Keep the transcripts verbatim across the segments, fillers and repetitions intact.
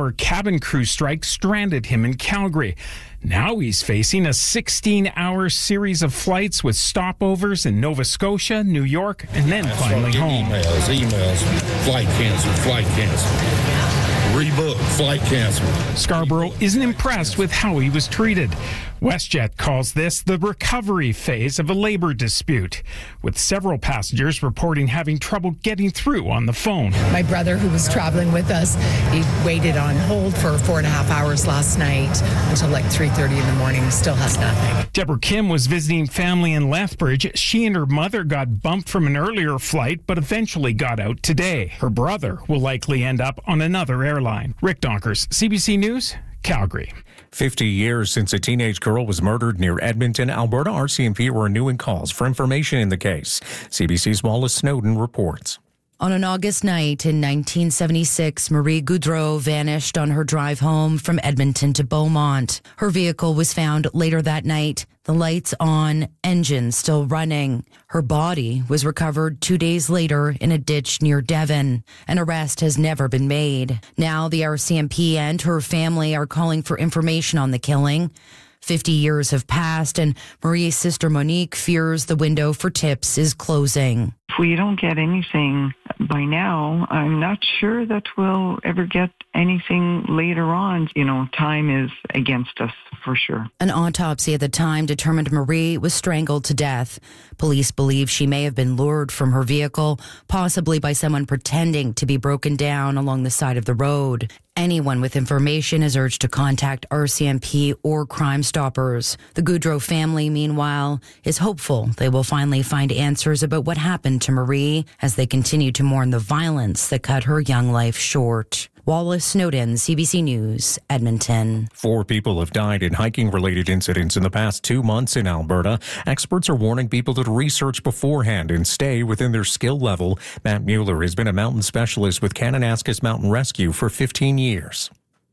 hour cabin crew strike stranded him in Calgary. Now he's facing a sixteen-hour series of flights with stopovers in Nova Scotia, New York, and then finally home. Emails, emails, flight canceled, flight canceled. Rebook, flight canceled. Scarborough isn't impressed with how he was treated. WestJet calls this the recovery phase of a labor dispute, with several passengers reporting having trouble getting through on the phone. My brother, who was traveling with us, he waited on hold for four and a half hours last night until like three thirty in the morning, still has nothing. Deborah Kim was visiting family in Lethbridge. She and her mother got bumped from an earlier flight, but eventually got out today. Her brother will likely end up on another airline. Rick Donkers, C B C News, Calgary. fifty years since a teenage girl was murdered near Edmonton, Alberta, R C M P were renewing calls for information in the case. C B C's Wallace Snowden reports. On an August night in nineteen seventy-six, Marie Goudreau vanished on her drive home from Edmonton to Beaumont. Her vehicle was found later that night, the lights on, engine still running. Her body was recovered two days later in a ditch near Devon. An arrest has never been made. Now the R C M P and her family are calling for information on the killing. Fifty years have passed, and Marie's sister Monique fears the window for tips is closing. If we don't get anything by now, I'm not sure that we'll ever get anything later on. You know, time is against us for sure. An autopsy at the time determined Marie was strangled to death. Police believe she may have been lured from her vehicle, possibly by someone pretending to be broken down along the side of the road. Anyone with information is urged to contact R C M P or Crime Stoppers. The Goudreau family, meanwhile, is hopeful they will finally find answers about what happened to Marie as they continue to mourn the violence that cut her young life short. Wallace Snowden, C B C News, Edmonton. Four people have died in hiking-related incidents in the past two months in Alberta. Experts are warning people to research beforehand and stay within their skill level. Matt Mueller has been a mountain specialist with Kananaskis Mountain Rescue for fifteen years.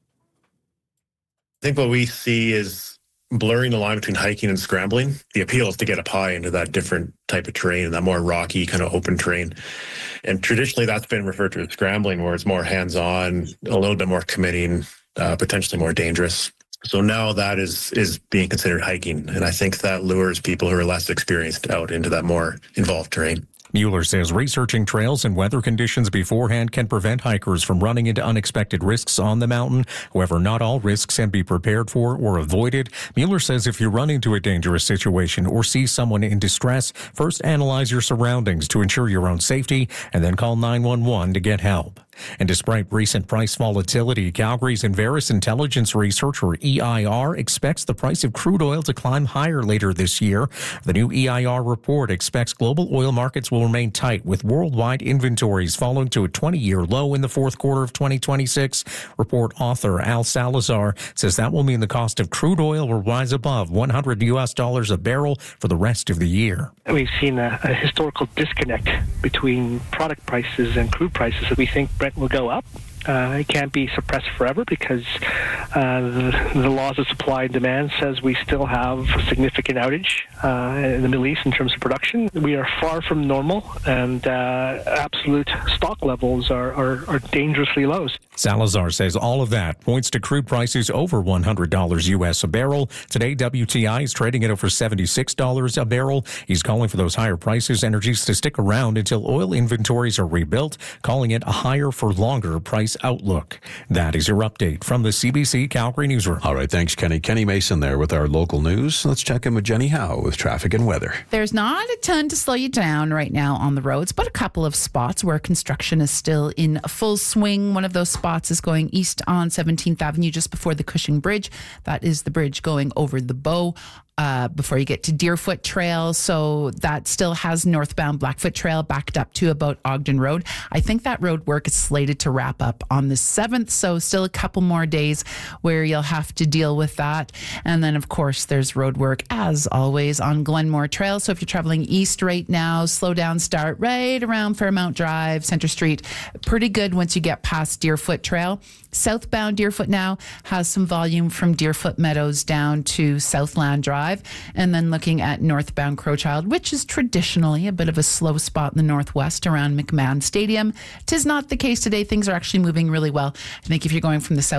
I think what we see is blurring the line between hiking and scrambling. The appeal is to get up high into that different type of terrain, that more rocky kind of open terrain. And traditionally that's been referred to as scrambling, where it's more hands-on, a little bit more committing, uh, potentially more dangerous. So now that is is being considered hiking. And I think that lures people who are less experienced out into that more involved terrain. Mueller says researching trails and weather conditions beforehand can prevent hikers from running into unexpected risks on the mountain. However, not all risks can be prepared for or avoided. Mueller says if you run into a dangerous situation or see someone in distress, first analyze your surroundings to ensure your own safety and then call nine one one to get help. And despite recent price volatility, Calgary's Enverus Intelligence Research, or E I R, expects the price of crude oil to climb higher later this year. The new E I R report expects global oil markets will remain tight, with worldwide inventories falling to a twenty-year low in the fourth quarter of twenty twenty-six. Report author Al Salazar says that will mean the cost of crude oil will rise above one hundred U S dollars a barrel for the rest of the year. We've seen a, a historical disconnect between product prices and crude prices. We think Brent will go up. Uh, it can't be suppressed forever because uh, the, the laws of supply and demand says we still have a significant outage uh, in the Middle East in terms of production. We are far from normal, and uh, absolute stock levels are, are, are dangerously low. Salazar says all of that points to crude prices over one hundred dollars U S a barrel. Today, W T I is trading at over seventy-six dollars a barrel. He's calling for those higher prices energies to stick around until oil inventories are rebuilt, calling it a higher for longer price outlook. That is your update from the C B C Calgary Newsroom. All right, thanks, Kenny. Kenny Mason there with our local news. Let's check in with Jenny Howe with traffic and weather. There's not a ton to slow you down right now on the roads, but a couple of spots where construction is still in full swing. One of those spots is going east on seventeenth Avenue just before the Cushing Bridge. That is the bridge going over the Bow. Uh, before you get to Deerfoot Trail. So that still has northbound Blackfoot Trail backed up to about Ogden Road. I think that road work is slated to wrap up on the seventh. So still a couple more days where you'll have to deal with that. And then, of course, there's road work, as always, on Glenmore Trail. So if you're traveling east right now, slow down, start right around Fairmount Drive, Center Street. Pretty good once you get past Deerfoot Trail. Southbound Deerfoot now has some volume from Deerfoot Meadows down to Southland Drive. And then looking at northbound Crowchild, which is traditionally a bit of a slow spot in the northwest around McMahon Stadium. Tis not the case today. Things are actually moving really well. I think if you're going from the south